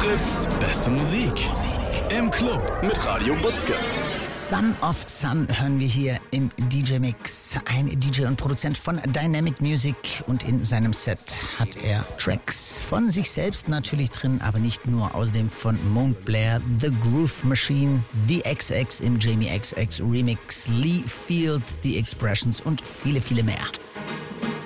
Fritz, beste Musik. Im Club mit Radio Butzke. Son of Sun hören wir hier im DJ-Mix. Ein DJ und Produzent von Dynamic Music, und in seinem Set hat er Tracks von sich selbst natürlich drin, aber nicht nur, außerdem von Mount Blair, The Groove Machine, The XX im Jamie XX Remix, Lee Field, The Expressions und viele, viele mehr.